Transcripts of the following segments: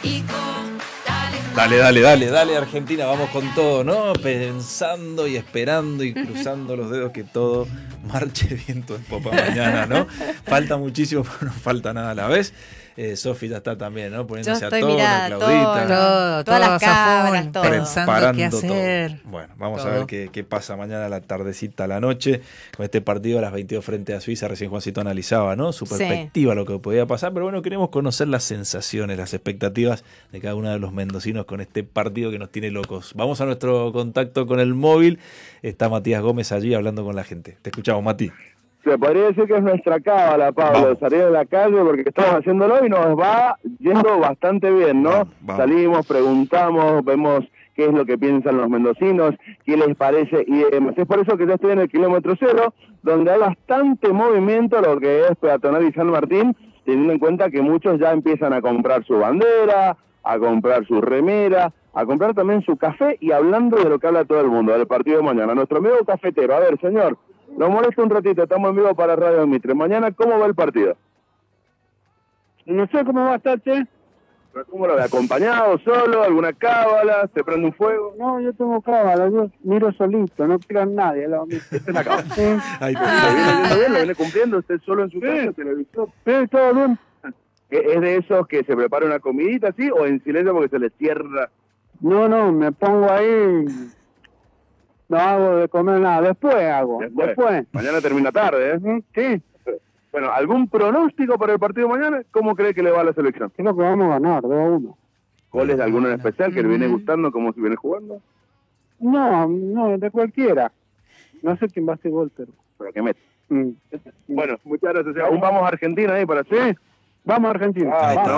Dale, Argentina, vamos con todo, ¿no? Pensando y esperando y cruzando los dedos que todo marche viento en popa mañana, ¿no? Falta muchísimo, pero no falta nada a la vez. Sofi ya está también, ¿no? Poniéndose a tono, Claudita. Todas las cámaras, todo. Pensando qué hacer. Todo. Bueno, vamos a ver qué pasa mañana a la tardecita, a la noche, con este partido a las 22 frente a Suiza. Recién Juancito analizaba, ¿no? Su perspectiva, lo que podía pasar. Pero bueno, queremos conocer las sensaciones, las expectativas de cada uno de los mendocinos con este partido que nos tiene locos. Vamos a nuestro contacto con el móvil. Está Matías Gómez allí hablando con la gente. Te escuchamos, Mati. Se podría decir que es nuestra cábala, Pablo, salir a la calle porque estamos haciéndolo y nos va yendo bastante bien, ¿no? Vamos. Salimos, preguntamos, vemos qué es lo que piensan los mendocinos, qué les parece y demás. Es por eso que ya estoy en el kilómetro cero, donde hay bastante movimiento, lo que es peatonal y San Martín, teniendo en cuenta que muchos ya empiezan a comprar su bandera, a comprar su remera, a comprar también su café y hablando de lo que habla todo el mundo, del partido de mañana. Nuestro amigo cafetero, a ver, señor, nos molesta un ratito, estamos en vivo para Radio Mitre. Mañana, ¿cómo va el partido? No sé cómo va a estar, che. ¿Cómo lo ve? ¿Acompañado, solo, alguna cábala? ¿Se prende un fuego? No, yo tengo cábala, yo miro solito, no quiero a nadie. Esta es la cábala. Sí. Ahí está. ¿Lo viene cumpliendo usted solo en su casa? ¿Televisor? Sí, todo bien. ¿Es de esos que se prepara una comidita así o en silencio porque se le cierra? No, me pongo ahí... No hago de comer nada, después hago. Después. Mañana termina tarde, ¿eh? Sí. Bueno, ¿algún pronóstico para el partido de mañana? ¿Cómo cree que le va a la selección? Creo que vamos a ganar, 2-1. ¿Goles de alguno en especial que le viene gustando como si viene jugando? No, de cualquiera. No sé quién va a hacer gol, pero que mete. Bueno, muchas gracias. ¿Aún vamos a Argentina ahí para hacer? Vamos a Argentina.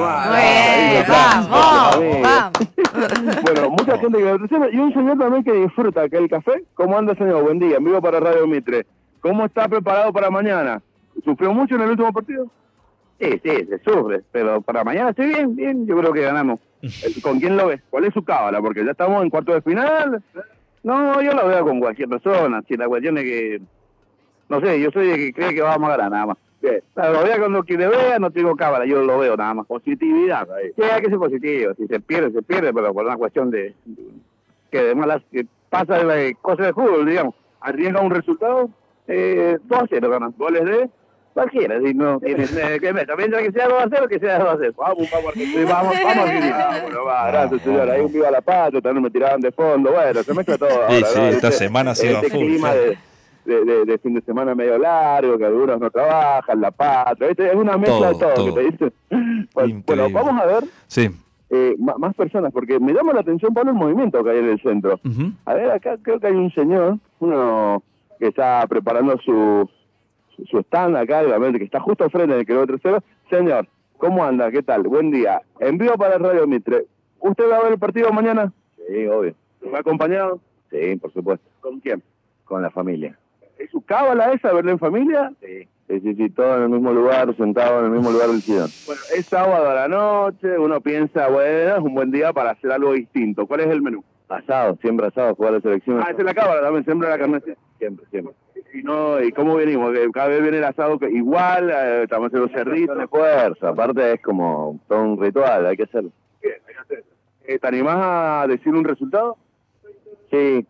Vamos. Bueno, mucha gente que lo recibe y un señor también que disfruta que el café. ¿Cómo anda, señor? Buen día, en vivo para Radio Mitre. ¿Cómo está preparado para mañana? ¿Sufrió mucho en el último partido? Sí, se sufre, pero para mañana estoy bien, yo creo que ganamos. ¿Con quién lo ves? ¿Cuál es su cábala? Porque ya estamos en cuarto de final. No, yo lo veo con cualquier persona, si la cuestión es que, no sé, yo soy de que cree que vamos a ganar nada más. Bien. Lo veo cuando quien le vea, no tengo cábala, yo lo veo nada más. Positividad ahí. Sí, hay que ser positivo, si se pierde, pero por una cuestión de que pasa de la cosa de fútbol, digamos. ¿Arriesga un resultado? 2-0 ganan. ¿Goles de? Cualquiera, si no tienes que meter, mientras que sea 2-0, que sea 2-0. Vamos a vivir. Bueno, gracias, señor. Ahí un viva la patria, también me tiraban de fondo. Bueno, se mezcla todo. Sí, esta semana ha sido a full. Clima de fin de semana medio largo, que algunos no trabajan, la patria. Es una mezcla de todo. Que te dice. Bueno, vamos a ver. Sí. Más personas, porque me llama la atención, Pablo, el movimiento que hay en el centro. A ver, acá creo que hay un señor, uno que está preparando su stand acá, que está justo al frente del kilómetro cero. Señor, ¿cómo anda? ¿Qué tal? Buen día. En vivo para Radio Mitre. ¿Usted va a ver el partido mañana? Sí, obvio. ¿Va acompañado? Sí, por supuesto. ¿Con quién? Con la familia. ¿Es su cábala esa, verla en familia? Sí. Sí, todo en el mismo lugar, sentado en el mismo lugar del sillón. Bueno, es sábado a la noche, uno piensa, bueno, es un buen día para hacer algo distinto. ¿Cuál es el menú? Asado, siempre asado, jugar la selección. Esa es la cábala también, siempre la carne. Siempre. ¿Y cómo venimos? Cada vez viene el asado igual, estamos haciendo cerritos. De fuerza, aparte es como todo un ritual, hay que hacerlo. Bien, hay que hacerlo. ¿Te animás a decir un resultado? Sí,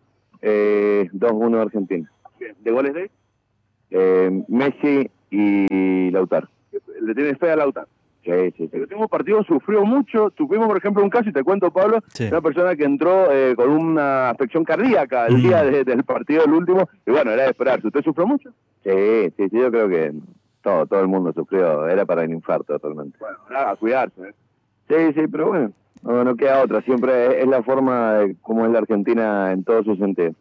2-1 Argentina. Bien. ¿De goles de? Messi y Lautaro. ¿Le tienes fe a Lautaro? Sí. El último partido sufrió mucho. Tuvimos, por ejemplo, un caso, y te cuento, Pablo, una persona que entró con una afección cardíaca el día del partido del último, y bueno, era de esperarse. ¿Usted sufrió mucho? Sí, yo creo que todo el mundo sufrió, era para el infarto totalmente. Bueno, nada, a cuidarse, ¿eh? Sí, pero bueno, no queda otra, siempre es la forma de cómo es la Argentina en todo su sentido.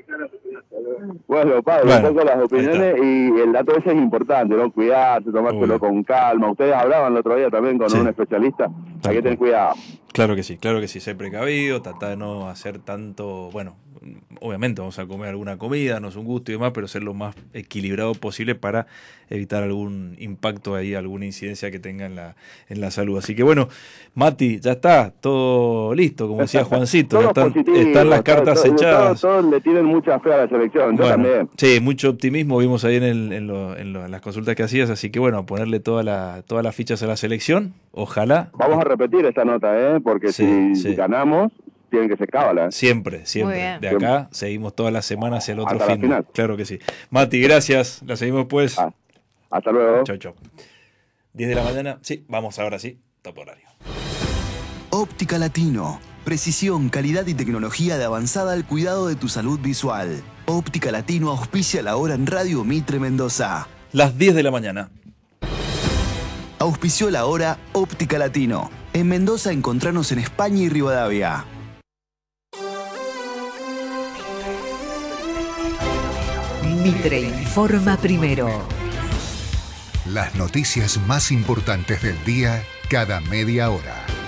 Bueno, Pablo, un poco las opiniones y el dato ese es importante, ¿no? Cuidarse, tomárselo con calma. Ustedes hablaban el otro día también con un especialista, hay que tener cuidado. Claro que sí, ser precavido, tratar de no hacer tanto, bueno, obviamente vamos a comer alguna comida, no es un gusto y demás, pero ser lo más equilibrado posible para evitar algún impacto ahí, alguna incidencia que tenga en la salud. Así que bueno, Mati, ya está, todo listo, como decía Juancito, están las cartas echadas. Todos le tienen mucha fe a la selección, yo también. Sí, mucho optimismo vimos ahí en las consultas que hacías, así que bueno, ponerle todas las fichas a la selección, ojalá. Vamos a repetir esta nota, porque si ganamos, tienen que ser cábala. Siempre. De acá seguimos todas las semanas hacia el otro fin. Final. Claro que sí. Mati, gracias. La seguimos pues. Hasta luego. Chau. 10 de la mañana. Sí, vamos ahora sí. Top horario. Óptica Latino. Precisión, calidad y tecnología de avanzada al cuidado de tu salud visual. Óptica Latino auspicia la hora en Radio Mitre Mendoza. Las 10 de la mañana. Auspició la hora Óptica Latino. En Mendoza encontranos en España y Rivadavia. Mitre informa primero. Las noticias más importantes del día cada media hora.